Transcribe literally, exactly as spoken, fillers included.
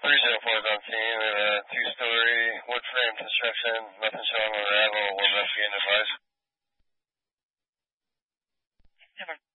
three zero four is on scene. We have a two-story wood frame construction. Nothing showing on arrival. We'll investigate and advise.